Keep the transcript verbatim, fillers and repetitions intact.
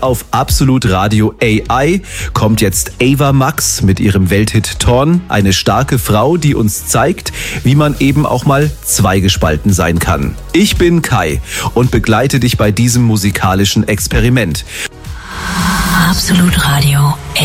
Hier auf Absolut Radio A I kommt jetzt Ava Max mit ihrem Welthit Torn. Eine starke Frau, die uns zeigt, wie man eben auch mal zweigespalten sein kann. Ich bin Kai und begleite dich bei diesem musikalischen Experiment. Absolut Radio.